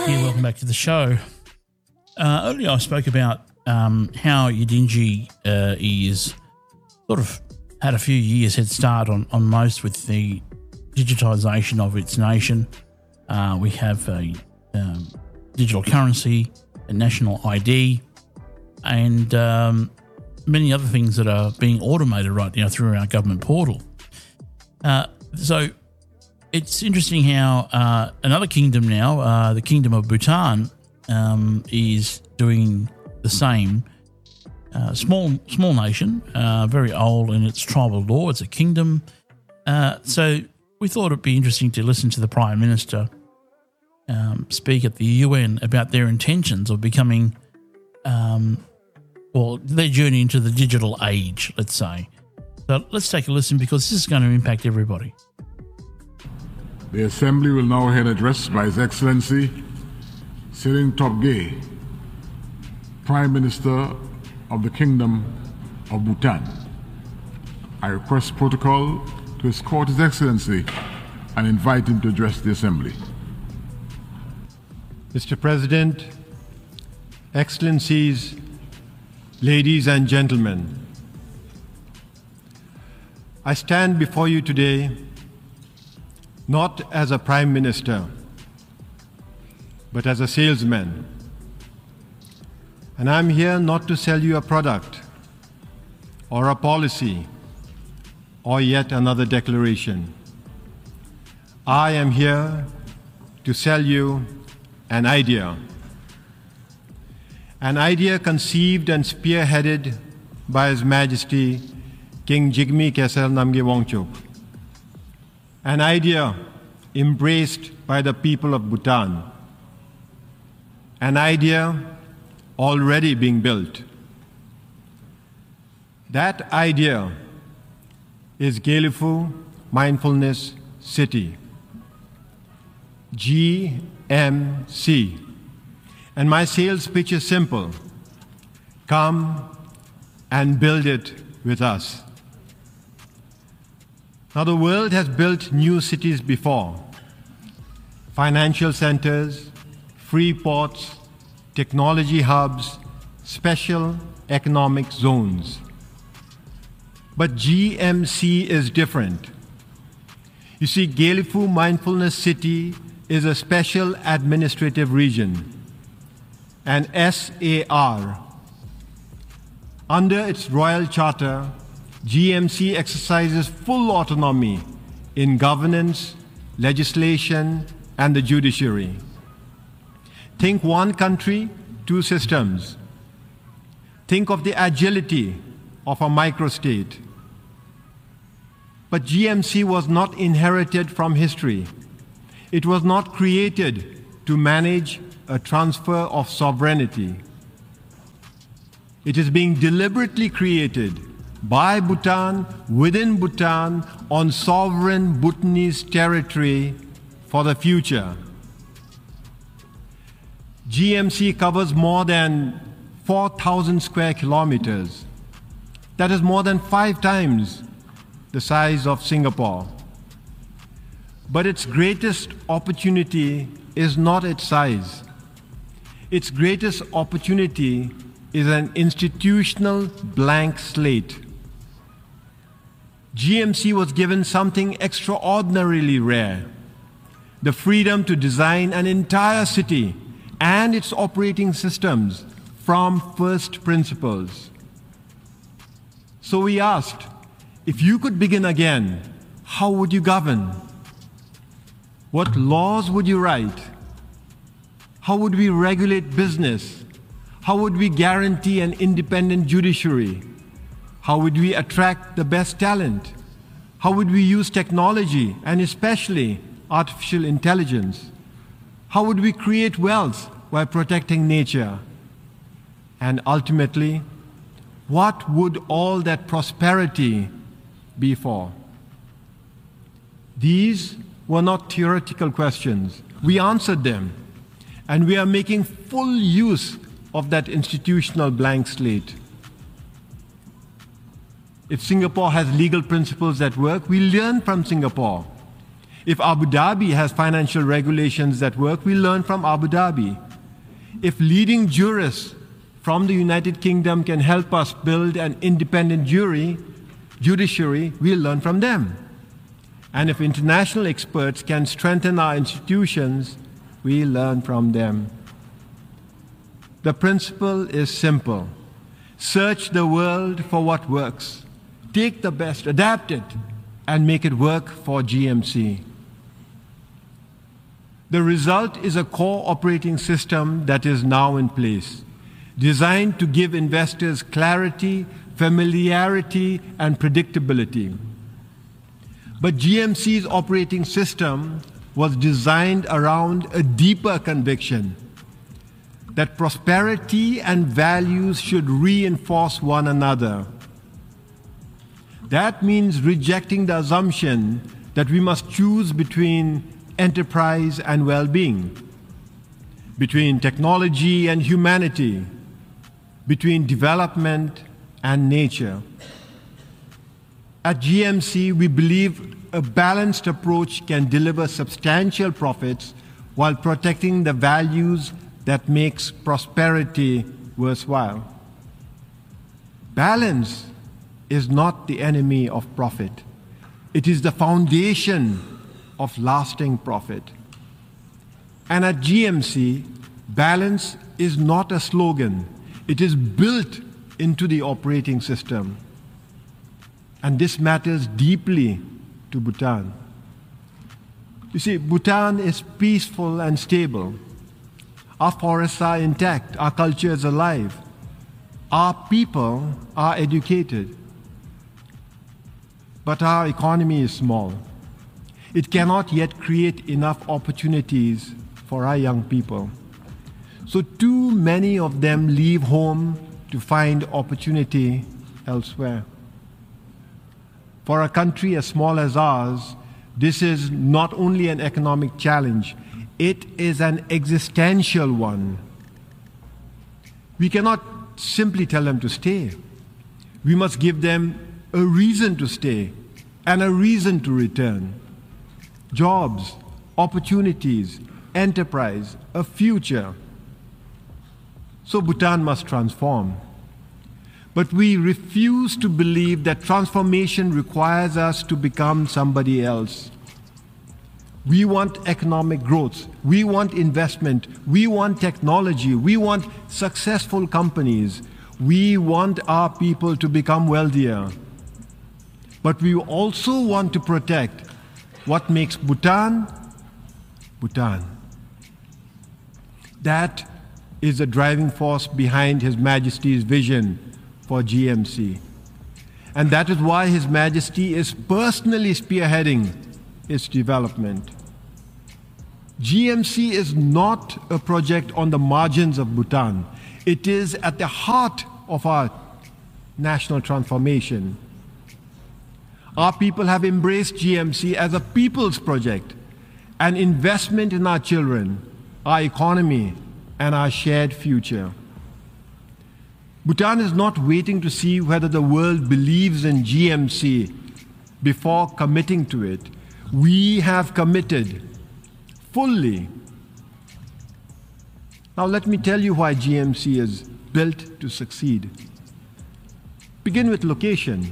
Yeah, welcome back to the show. Earlier I spoke about how Yidinji is sort of had a few years head start on most with the digitisation of its nation. We have a digital currency, a national ID, and many other things that are being automated right now through our government portal. So it's interesting how another kingdom now, the Kingdom of Bhutan, is doing the same. Small nation, very old in its tribal law. It's a kingdom. So we thought it'd be interesting to listen to the Prime Minister speak at the UN about their intentions of becoming, their journey into the digital age, let's say. So let's take a listen because this is going to impact everybody. The Assembly will now hear an address by His Excellency Tshering Tobgay, Prime Minister of the Kingdom of Bhutan. I request protocol to escort His Excellency and invite him to address the Assembly. Mr. President, Excellencies, ladies and gentlemen, I stand before you today not as a Prime Minister, but as a salesman. And I'm here not to sell you a product or a policy or yet another declaration. I am here to sell you an idea conceived and spearheaded by His Majesty King Jigme Khesar Namgyel Wangchuck, an idea embraced by the people of Bhutan, an idea already being built. That idea is Gaelifu Mindfulness City, GMC. And my sales pitch is simple: come and build it with us. Now, the world has built new cities before: financial centers, free ports, technology hubs, special economic zones. But GMC is different. You see, Gaelifu Mindfulness City is a special administrative region, an SAR. Under its royal charter, GMC exercises full autonomy in governance, legislation, and the judiciary. Think one country, two systems. Think of the agility of a microstate. But GMC was not inherited from history. It was not created to manage a transfer of sovereignty. It is being deliberately created by Bhutan, within Bhutan, on sovereign Bhutanese territory for the future. GMC covers more than 4,000 square kilometers. That is more than 5 times the size of Singapore. But its greatest opportunity is not its size. Its greatest opportunity is an institutional blank slate. GMC was given something extraordinarily rare: the freedom to design an entire city and its operating systems from first principles. So we asked, if you could begin again, how would you govern? What laws would you write? How would we regulate business? How would we guarantee an independent judiciary? How would we attract the best talent? How would we use technology, and especially artificial intelligence? How would we create wealth while protecting nature? And ultimately, what would all that prosperity be for? These were not theoretical questions. We answered them, and we are making full use of that institutional blank slate. If Singapore has legal principles that work, we learn from Singapore. If Abu Dhabi has financial regulations that work, we learn from Abu Dhabi. If leading jurists from the United Kingdom can help us build an independent judiciary, we'll learn from them. And if international experts can strengthen our institutions, we learn from them. The principle is simple. Search the world for what works. Take the best, adapt it, and make it work for GMC. The result is a core operating system that is now in place, designed to give investors clarity, familiarity, and predictability. But GMC's operating system was designed around a deeper conviction that prosperity and values should reinforce one another. That means rejecting the assumption that we must choose between enterprise and well-being, between technology and humanity, between development and nature. At GMC, we believe a balanced approach can deliver substantial profits while protecting the values that makes prosperity worthwhile. Balance is not the enemy of profit. It is the foundation of lasting profit. And at GMC, balance is not a slogan. It is built into the operating system. And this matters deeply to Bhutan. You see, Bhutan is peaceful and stable. Our forests are intact. Our culture is alive. Our people are educated. But our economy is small. It cannot yet create enough opportunities for our young people. So too many of them leave home to find opportunity elsewhere. For a country as small as ours, this is not only an economic challenge, it is an existential one. We cannot simply tell them to stay. We must give them a reason to stay and a reason to return. Jobs, opportunities, enterprise, a future. So Bhutan must transform. But we refuse to believe that transformation requires us to become somebody else. We want economic growth. We want investment. We want technology. We want successful companies. We want our people to become wealthier. But we also want to protect what makes Bhutan, Bhutan. That is the driving force behind His Majesty's vision for GMC. And that is why His Majesty is personally spearheading its development. GMC is not a project on the margins of Bhutan. It is at the heart of our national transformation. Our people have embraced GMC as a people's project, an investment in our children, our economy, and our shared future. Bhutan is not waiting to see whether the world believes in GMC before committing to it. We have committed fully. Now let me tell you why GMC is built to succeed. Begin with location.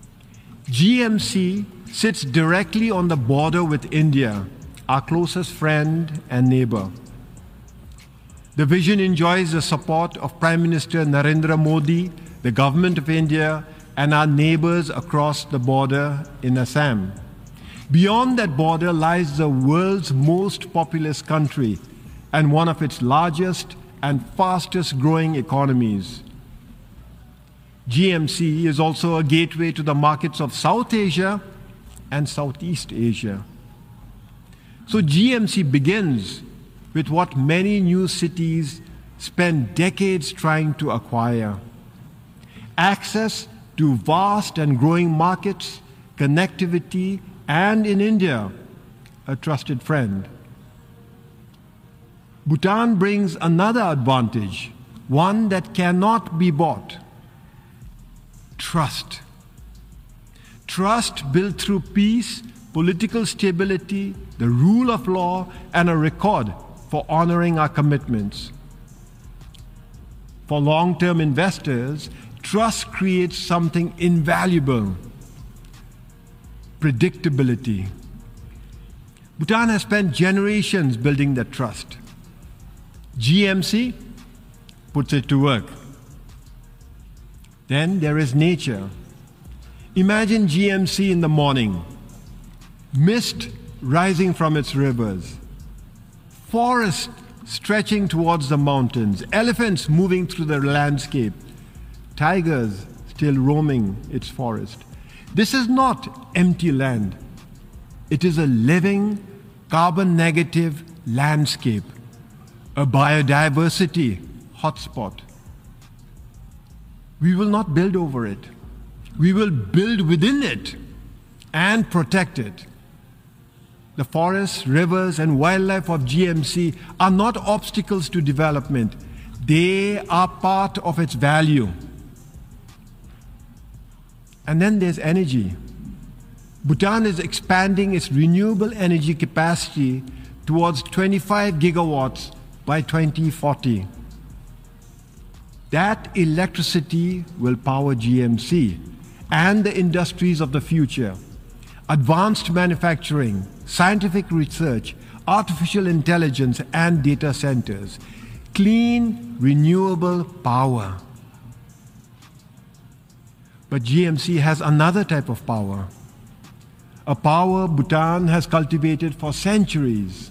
GMC sits directly on the border with India, our closest friend and neighbor. The vision enjoys the support of Prime Minister Narendra Modi, the government of India, and our neighbors across the border in Assam. Beyond that border lies the world's most populous country and one of its largest and fastest growing economies. GMC is also a gateway to the markets of South Asia and Southeast Asia. So GMC begins with what many new cities spend decades trying to acquire: access to vast and growing markets, connectivity, and in India, a trusted friend. Bhutan brings another advantage, one that cannot be bought: trust. Trust built through peace, political stability, the rule of law, and a record for honoring our commitments. For long-term investors, trust creates something invaluable: predictability. Bhutan has spent generations building that trust. GMC puts it to work. Then there is nature. Imagine GMC in the morning, mist rising from its rivers, forests stretching towards the mountains, elephants moving through the landscape, tigers still roaming its forest. This is not empty land. It is a living, carbon-negative landscape, a biodiversity hotspot. We will not build over it. We will build within it and protect it. The forests, rivers, and wildlife of GMC are not obstacles to development. They are part of its value. And then there's energy. Bhutan is expanding its renewable energy capacity towards 25 gigawatts by 2040. That electricity will power GMC and the industries of the future: advanced manufacturing, scientific research, artificial intelligence, and data centers. Clean, renewable power. But GMC has another type of power, a power Bhutan has cultivated for centuries: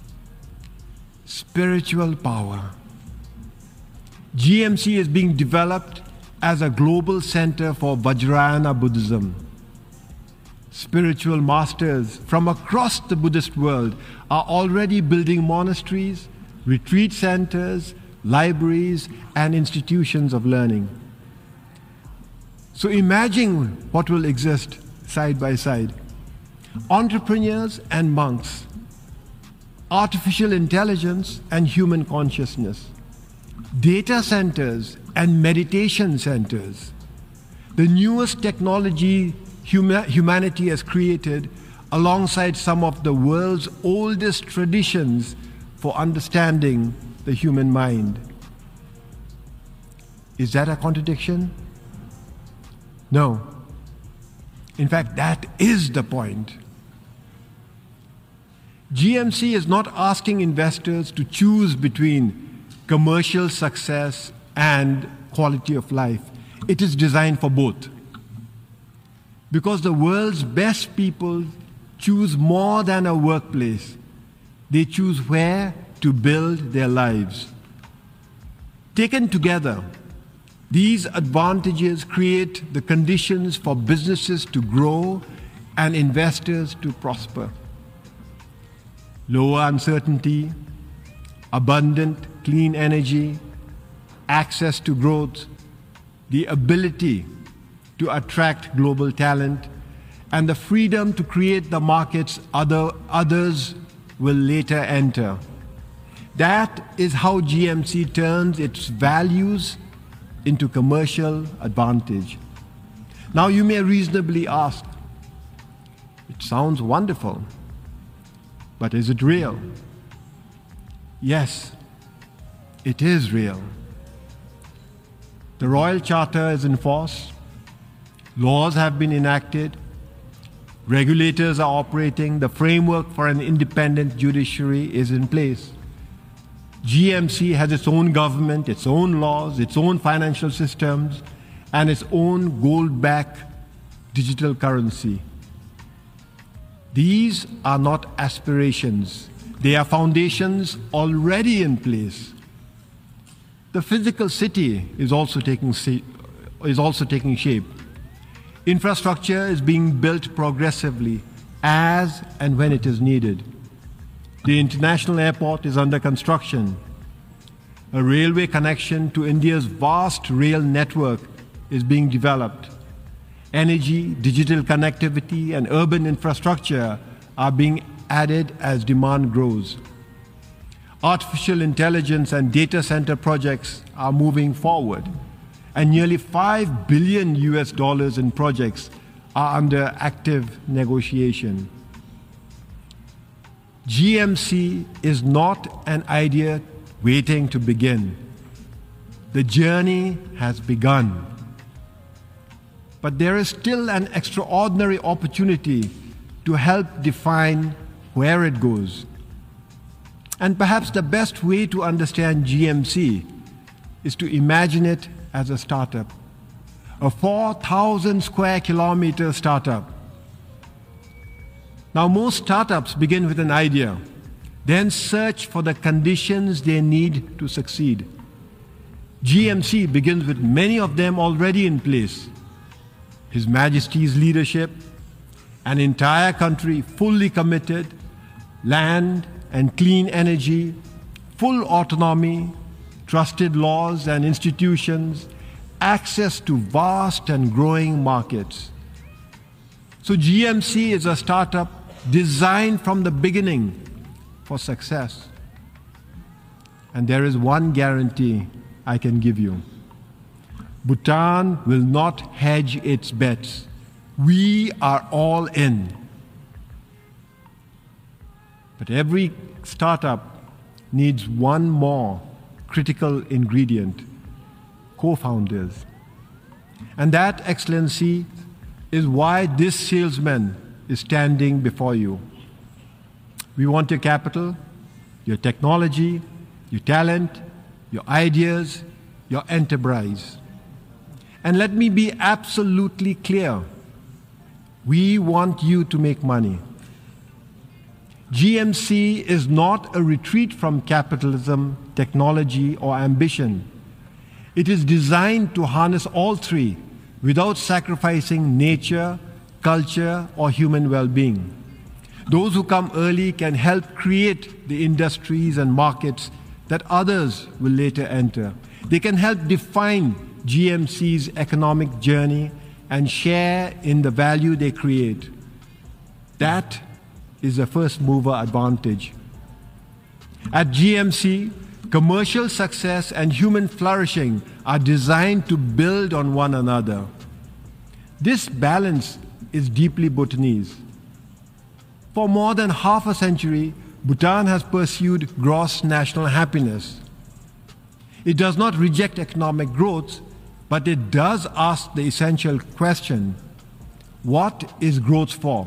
spiritual power. GMC is being developed as a global center for Vajrayana Buddhism. Spiritual masters from across the Buddhist world are already building monasteries, retreat centers, libraries, and institutions of learning. So imagine what will exist side by side: entrepreneurs and monks, artificial intelligence and human consciousness, data centers and meditation centers. The newest technology humanity has created alongside some of the world's oldest traditions for understanding the human mind. Is that a contradiction? No. In fact, that is the point. GMC is not asking investors to choose between commercial success and quality of life. It is designed for both. Because the world's best people choose more than a workplace. They choose where to build their lives. Taken together, these advantages create the conditions for businesses to grow and investors to prosper. Lower uncertainty, abundant clean energy, access to growth, the ability to attract global talent, and the freedom to create the markets others will later enter. That is how GMC turns its values into commercial advantage. Now you may reasonably ask, it sounds wonderful, but is it real? Yes, it is real. The Royal Charter is in force. Laws have been enacted. Regulators are operating. The framework for an independent judiciary is in place. GMC has its own government, its own laws, its own financial systems, and its own gold-backed digital currency. These are not aspirations. They are foundations already in place. The physical city is also taking shape. Infrastructure is being built progressively as and when it is needed. The international airport is under construction. A railway connection to India's vast rail network is being developed. Energy, digital connectivity, and urban infrastructure are being added as demand grows. Artificial intelligence and data center projects are moving forward, and nearly $5 billion in projects are under active negotiation. GMC is not an idea waiting to begin. The journey has begun. But there is still an extraordinary opportunity to help define where it goes. And perhaps the best way to understand GMC is to imagine it as a startup, a 4,000 square kilometer startup. Now, most startups begin with an idea, then search for the conditions they need to succeed. GMC begins with many of them already in place. His Majesty's leadership, an entire country fully committed, land and clean energy, full autonomy, trusted laws and institutions, access to vast and growing markets. So GMC is a startup designed from the beginning for success. And there is one guarantee I can give you. Bhutan will not hedge its bets. We are all in. But every startup needs one more critical ingredient: co-founders. And that, Excellency, is why this salesman is standing before you. We want your capital, your technology, your talent, your ideas, your enterprise. And let me be absolutely clear. We want you to make money. GMC is not a retreat from capitalism, technology, or ambition. It is designed to harness all three without sacrificing nature, culture, or human well-being. Those who come early can help create the industries and markets that others will later enter. They can help define GMC's economic journey and share in the value they create. That is a first mover advantage. At GMC, commercial success and human flourishing are designed to build on one another. This balance is deeply Bhutanese. For more than half a century, Bhutan has pursued gross national happiness. It does not reject economic growth, but it does ask the essential question: what is growth for?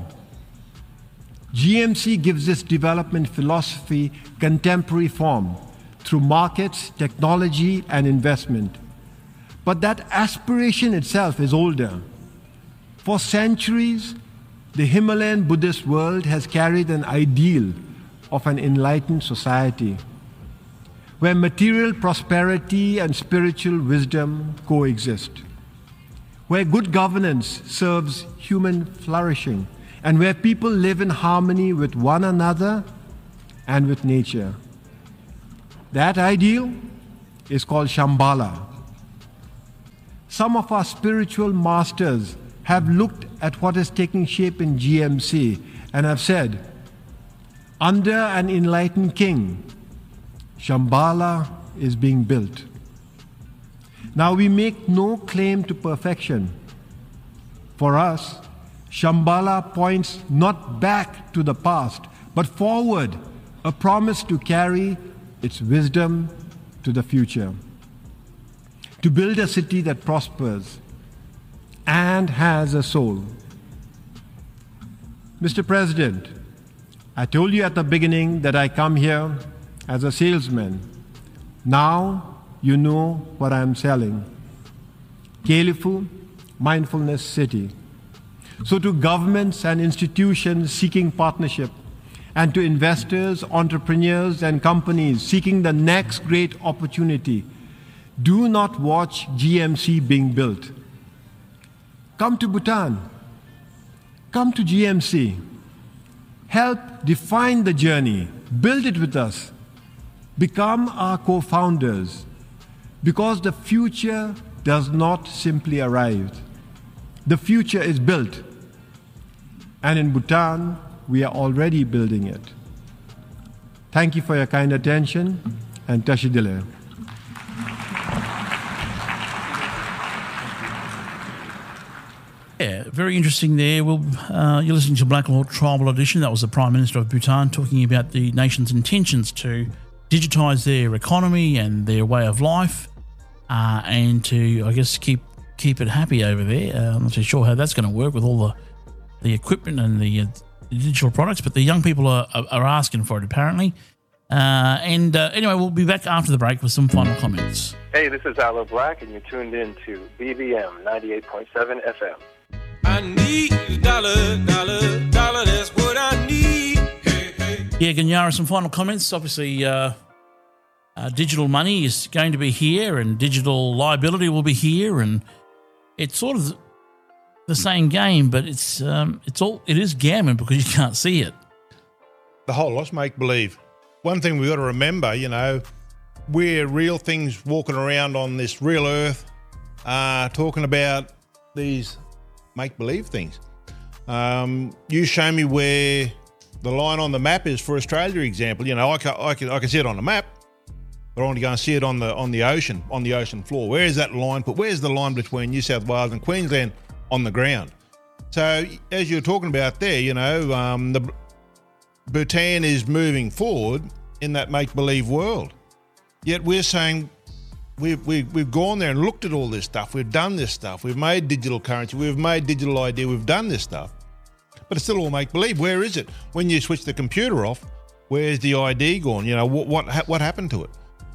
GMC gives this development philosophy contemporary form through markets, technology, and investment. But that aspiration itself is older. For centuries, the Himalayan Buddhist world has carried an ideal of an enlightened society, where material prosperity and spiritual wisdom coexist, where good governance serves human flourishing, and where people live in harmony with one another and with nature. That ideal is called Shambhala. Some of our spiritual masters have looked at what is taking shape in GMC and have said, under an enlightened king, Shambhala is being built. Now, we make no claim to perfection. For us, Shambhala points not back to the past, but forward, a promise to carry its wisdom to the future. To build a city that prospers and has a soul. Mr. President, I told you at the beginning that I come here as a salesman. Now you know what I am selling. Kelifu, Mindfulness City. So to governments and institutions seeking partnership, and to investors, entrepreneurs, and companies seeking the next great opportunity, do not watch GMC being built. Come to Bhutan. Come to GMC. Help define the journey. Build it with us. Become our co-founders. Because the future does not simply arrive. The future is built. And in Bhutan, we are already building it. Thank you for your kind attention, and Tashidile. Yeah, very interesting there. You're listening to Black Law Tribal Edition. That was the Prime Minister of Bhutan talking about the nation's intentions to digitise their economy and their way of life, and to, I guess, keep it happy over there. I'm not too sure how that's going to work with all the equipment and the digital products, but the young people are asking for it apparently. Anyway, we'll be back after the break with some final comments. Hey, this is Aloe Black, and you're tuned in to BBM 98.7 FM. I need a dollar, that's what I need. Hey, hey. Yeah, Ganyara, some final comments. Obviously, digital money is going to be here, and digital liability will be here, and it's sort of the same game, but it is gammon because you can't see it. The whole lot's make-believe. One thing we've got to remember, we're real things walking around on this real earth, talking about these make-believe things. You show me where the line on the map is for Australia, example. I can see it on the map, but I only go and see it on the ocean floor. Where is that line put? Where's the line between New South Wales and Queensland on the ground? So as you're talking about there, the Bhutan is moving forward in that make-believe world. Yet we're saying we've gone there and looked at all this stuff. We've done this stuff. We've made digital currency. We've made digital ID. We've done this stuff. But it's still all make-believe. Where is it? When you switch the computer off, where's the ID gone? What happened to it?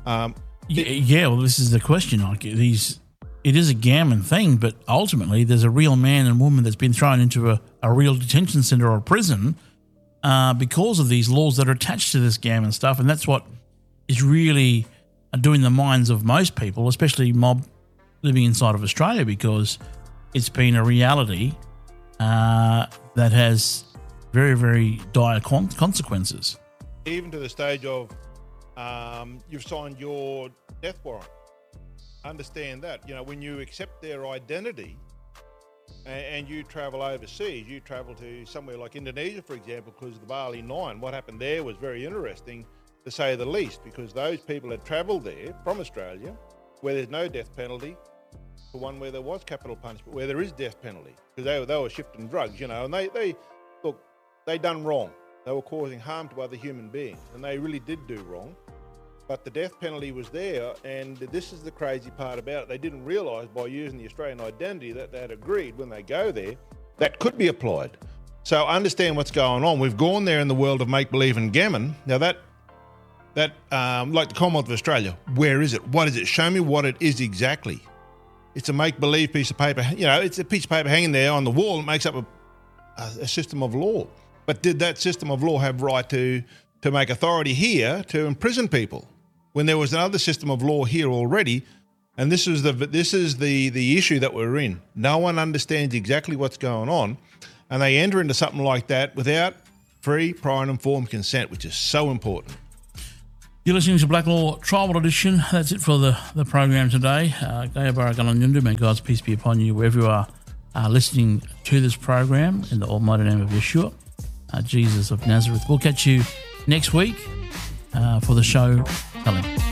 Well, this is the question. It is a gammon thing, but ultimately there's a real man and woman that's been thrown into a real detention centre or a prison because of these laws that are attached to this gammon stuff, and that's what is really doing the minds of most people, especially mob living inside of Australia, because it's been a reality that has very, very dire consequences. Even to the stage of you've signed your death warrant. Understand that. When you accept their identity and you travel overseas, you travel to somewhere like Indonesia, for example, because of the Bali 9. What happened there was very interesting, to say the least, because those people had travelled there from Australia, where there's no death penalty, to one where there was capital punishment, where there is death penalty, because they were shifting drugs, and they done wrong. They were causing harm to other human beings, and they really did do wrong. But the death penalty was there, and this is the crazy part about it. They didn't realise by using the Australian identity that they had agreed when they go there, that could be applied. So understand what's going on. We've gone there in the world of make-believe and gammon. Now that like the Commonwealth of Australia, where is it? What is it? Show me what it is exactly. It's a make-believe piece of paper. It's a piece of paper hanging there on the wall that makes up a system of law. But did that system of law have right to make authority here to imprison people, when there was another system of law here already? And this is the issue that we're in. No one understands exactly what's going on, and they enter into something like that without free, prior and informed consent, which is so important. You're listening to Black Law Tribal Edition. That's it for the program today. Gaya Baragalan, may God's peace be upon you wherever you are listening to this program, in the almighty name of Yeshua, Jesus of Nazareth. We'll catch you next week for the show telling.